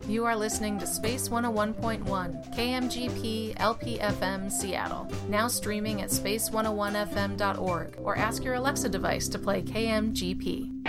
You are listening to Space 101.1, KMGP LPFM Seattle, now streaming at space101fm.org, or ask your Alexa device to play KMGP.